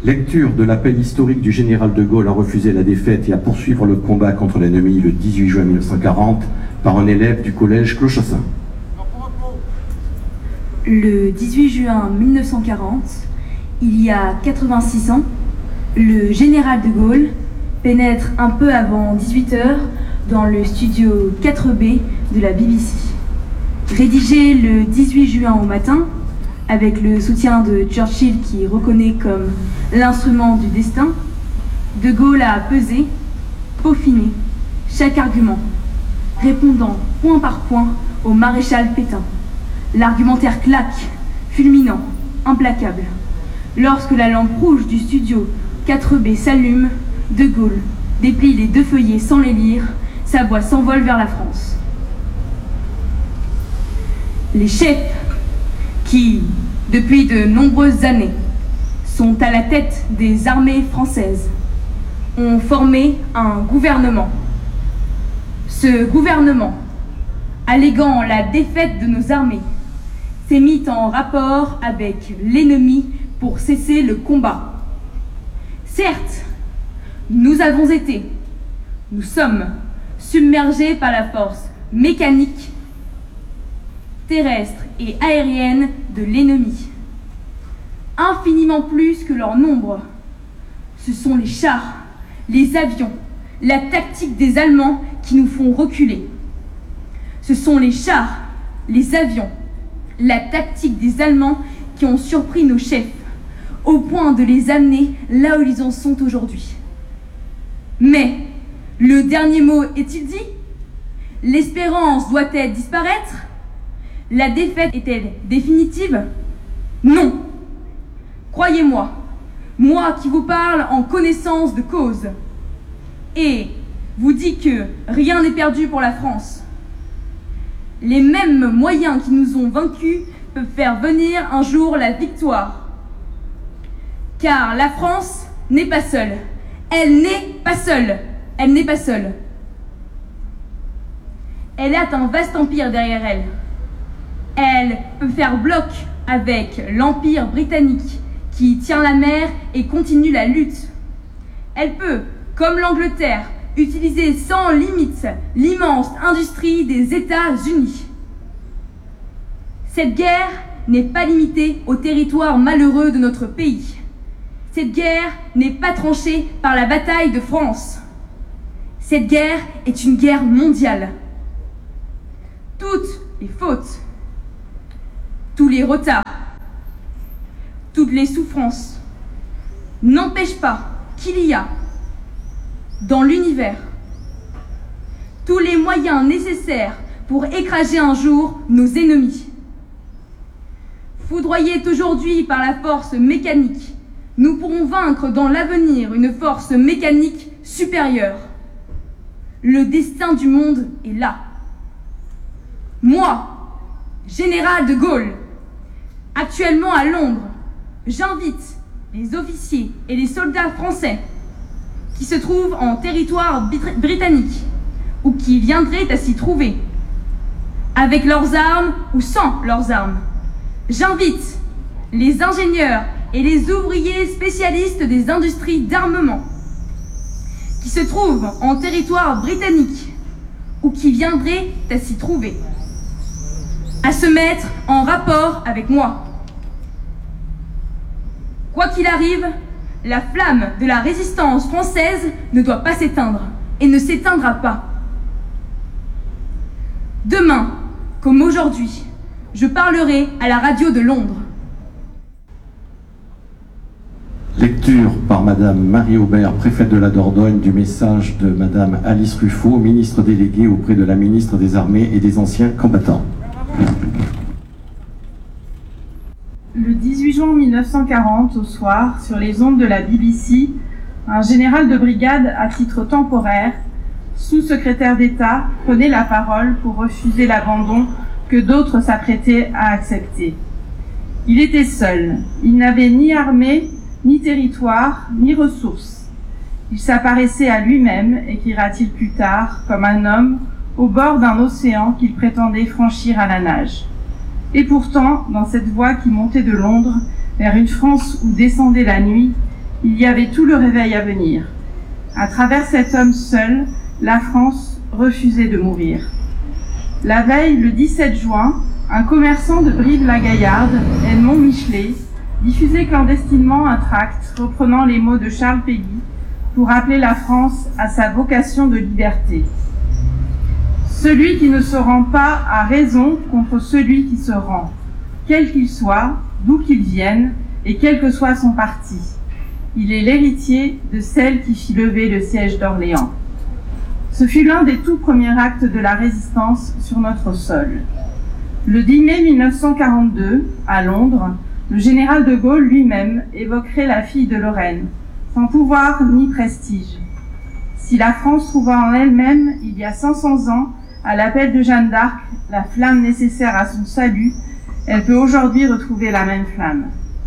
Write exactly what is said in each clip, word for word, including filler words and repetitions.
Lecture de l'appel historique du général de Gaulle à refuser la défaite et à poursuivre le combat contre l'ennemi le dix-huit juin mille neuf cent quarante par un élève du collège Clochassin. Le dix-huit juin mille neuf cent quarante, il y a quatre-vingt-six ans, le général de Gaulle pénètre un peu avant dix-huit heures dans le studio quatre B de la B B C. Rédigé le dix-huit juin au matin, avec le soutien de Churchill qui reconnaît comme l'instrument du destin, de Gaulle a pesé, peaufiné chaque argument, répondant point par point au maréchal Pétain. L'argumentaire claque, fulminant, implacable. Lorsque la lampe rouge du studio quatre B s'allume, de Gaulle déplie les deux feuillets sans les lire, sa voix s'envole vers la France. Les chefs qui, depuis de nombreuses années, sont à la tête des armées françaises, ont formé un gouvernement. Ce gouvernement, alléguant la défaite de nos armées, s'est mis en rapport avec l'ennemi pour cesser le combat. Certes, nous avons été, nous sommes submergés par la force mécanique, terrestre et aérienne de l'ennemi. Infiniment plus que leur nombre. Ce sont les chars, les avions, la tactique des Allemands qui nous font reculer. Ce sont les chars, les avions, la tactique des Allemands qui ont surpris nos chefs, au point de les amener là où ils en sont aujourd'hui. Mais, le dernier mot est-il dit? L'espérance doit-elle disparaître? La défaite est-elle définitive? Non. Croyez-moi, moi qui vous parle en connaissance de cause, et vous dis que rien n'est perdu pour la France. Les mêmes moyens qui nous ont vaincus peuvent faire venir un jour la victoire. Car la France n'est pas seule. Elle n'est pas seule. Elle n'est pas seule. Elle a un vaste empire derrière elle. Elle peut faire bloc avec l'Empire britannique qui tient la mer et continue la lutte. Elle peut, comme l'Angleterre, utiliser sans limite l'immense industrie des États-Unis. Cette guerre n'est pas limitée au territoire malheureux de notre pays. Cette guerre n'est pas tranchée par la bataille de France. Cette guerre est une guerre mondiale. Toutes les fautes, tous les retards, toutes les souffrances n'empêchent pas qu'il y a dans l'univers tous les moyens nécessaires pour écraser un jour nos ennemis. Foudroyés aujourd'hui par la force mécanique, nous pourrons vaincre dans l'avenir une force mécanique supérieure. Le destin du monde est là. Moi, général de Gaulle, actuellement à Londres, j'invite les officiers et les soldats français qui se trouvent en territoire britannique ou qui viendraient à s'y trouver, avec leurs armes ou sans leurs armes. J'invite les ingénieurs et les ouvriers spécialistes des industries d'armement qui se trouvent en territoire britannique ou qui viendraient à s'y trouver, à se mettre en rapport avec moi. Quoi qu'il arrive, la flamme de la résistance française ne doit pas s'éteindre et ne s'éteindra pas. Demain, comme aujourd'hui, je parlerai à la radio de Londres. Lecture par Madame Marie Aubert, préfète de la Dordogne, du message de Madame Alice Ruffo, ministre déléguée auprès de la ministre des Armées et des Anciens Combattants. Le dix-huit juin mille neuf cent quarante, au soir, sur les ondes de la B B C, un général de brigade à titre temporaire, sous-secrétaire d'État, prenait la parole pour refuser l'abandon que d'autres s'apprêtaient à accepter. Il était seul. Il n'avait ni armée, ni territoire, ni ressources. Il s'apparaissait à lui-même, écrira-t-il plus tard, comme un homme au bord d'un océan qu'il prétendait franchir à la nage. Et pourtant, dans cette voie qui montait de Londres vers une France où descendait la nuit, Il y avait tout le réveil à venir. À travers cet homme seul, la France refusait de mourir. La veille, le dix-sept juin, un commerçant de Brive-la-Gaillarde, Edmond Michelet, diffusait clandestinement un tract reprenant les mots de Charles Péguy pour appeler la France à sa vocation de liberté. Celui qui ne se rend pas a raison contre celui qui se rend, quel qu'il soit, d'où qu'il vienne, et quel que soit son parti. Il est l'héritier de celle qui fit lever le siège d'Orléans. Ce fut l'un des tout premiers actes de la résistance sur notre sol. Le dix mai mille neuf cent quarante-deux, à Londres, le général de Gaulle lui-même évoquerait la fille de Lorraine, sans pouvoir ni prestige. Si la France trouva en elle-même, il y a cinq cents ans, à l'appel de Jeanne d'Arc, la flamme nécessaire à son salut, elle peut aujourd'hui retrouver la même flamme.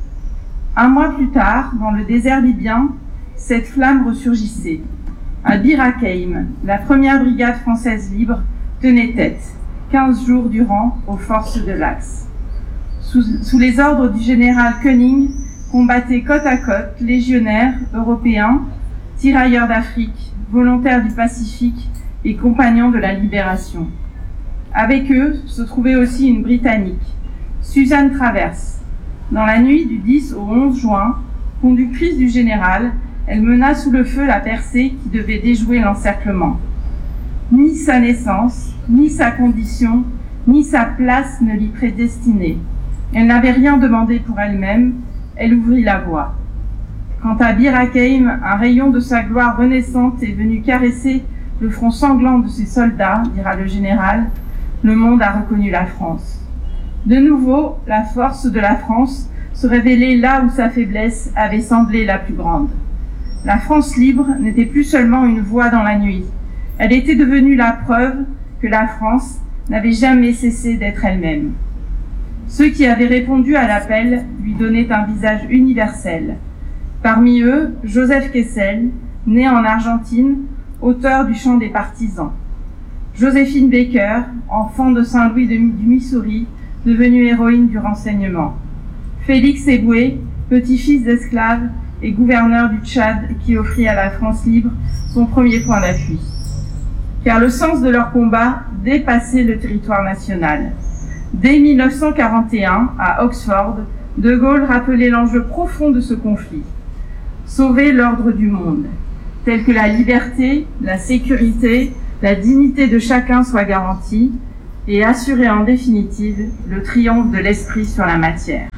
Un mois plus tard, dans le désert libyen, cette flamme ressurgissait. À Bir Hakeim, la première brigade française libre tenait tête, quinze jours durant, aux forces de l'Axe. Sous, sous les ordres du général Koenig, combattaient côte à côte légionnaires européens, tirailleurs d'Afrique, volontaires du Pacifique et compagnons de la libération. Avec eux se trouvait aussi une Britannique, Suzanne Travers. Dans la nuit du dix au onze juin, conductrice du général, elle mena sous le feu la percée qui devait déjouer l'encerclement. Ni sa naissance, ni sa condition, ni sa place ne l'y prédestinaient. Elle n'avait rien demandé pour elle-même, elle ouvrit la voie. Quant à Bir Hakeim, un rayon de sa gloire renaissante est venu caresser le front sanglant de ses soldats, dira le général, le monde a reconnu la France. De nouveau, la force de la France se révélait là où sa faiblesse avait semblé la plus grande. La France libre n'était plus seulement une voix dans la nuit. Elle était devenue la preuve que la France n'avait jamais cessé d'être elle-même. Ceux qui avaient répondu à l'appel lui donnaient un visage universel. Parmi eux, Joseph Kessel, né en Argentine, auteur du Chant des partisans. Joséphine Baker, enfant de Saint-Louis du Missouri, devenue héroïne du renseignement. Félix Éboué, petit-fils d'esclave et gouverneur du Tchad qui offrit à la France libre son premier point d'appui. Car le sens de leur combat dépassait le territoire national. Dès mille neuf cent quarante et un, à Oxford, De Gaulle rappelait l'enjeu profond de ce conflit. Sauver l'ordre du monde, tel que la liberté, la sécurité, la dignité de chacun soient garanties, et assurer en définitive le triomphe de l'esprit sur la matière.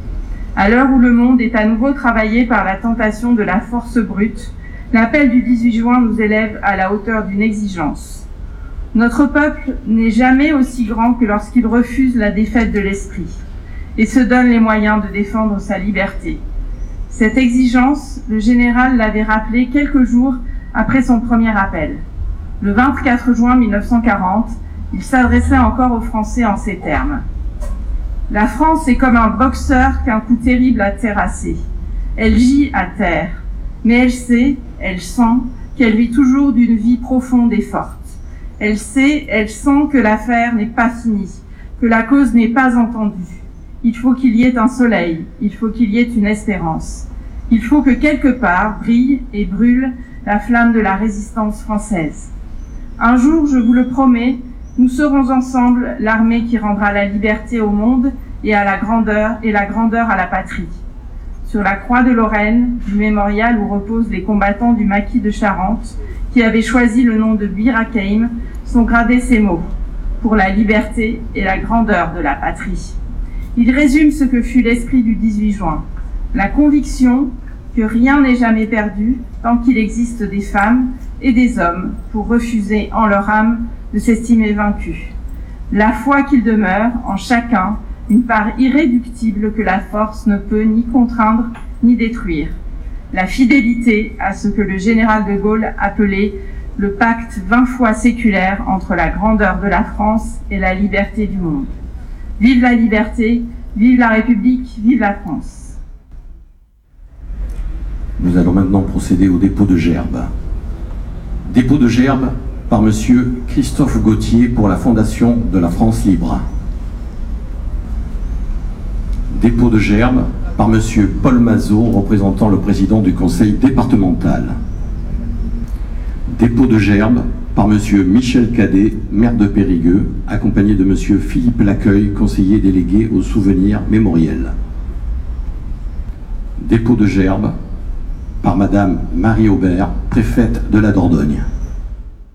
À l'heure où le monde est à nouveau travaillé par la tentation de la force brute, l'appel du dix-huit juin nous élève à la hauteur d'une exigence. Notre peuple n'est jamais aussi grand que lorsqu'il refuse la défaite de l'esprit et se donne les moyens de défendre sa liberté. Cette exigence, le général l'avait rappelée quelques jours après son premier appel. Le vingt-quatre juin mille neuf cent quarante, il s'adressait encore aux Français en ces termes. La France est comme un boxeur qu'un coup terrible a terrassé. Elle gît à terre, mais elle sait, elle sent qu'elle vit toujours d'une vie profonde et forte. Elle sait, elle sent que l'affaire n'est pas finie, que la cause n'est pas entendue. Il faut qu'il y ait un soleil, il faut qu'il y ait une espérance. Il faut que quelque part brille et brûle la flamme de la résistance française. Un jour, je vous le promets, nous serons ensemble l'armée qui rendra la liberté au monde et à la grandeur et la grandeur à la patrie. Sur la croix de Lorraine, du mémorial où reposent les combattants du maquis de Charente, qui avaient choisi le nom de Bir Hakeim, sont gravés ces mots, pour la liberté et la grandeur de la patrie. Il résume ce que fut l'esprit du dix-huit juin, la conviction que rien n'est jamais perdu tant qu'il existe des femmes et des hommes pour refuser en leur âme de s'estimer vaincus. La foi qu'il demeure en chacun une part irréductible que la force ne peut ni contraindre ni détruire. La fidélité à ce que le général de Gaulle appelait le pacte vingt fois séculaire entre la grandeur de la France et la liberté du monde. Vive la liberté, vive la République, vive la France. Nous allons maintenant procéder au dépôt de gerbes. Dépôt de gerbes par Monsieur Christophe Gauthier pour la Fondation de la France libre. Dépôt de gerbes par Monsieur Paul Mazot, représentant le président du conseil départemental. Dépôt de gerbe par Monsieur Michel Cadet, maire de Périgueux, accompagné de Monsieur Philippe Laccueil, conseiller délégué au souvenir mémoriel. Dépôt de gerbe par Madame Marie Aubert, préfète de la Dordogne.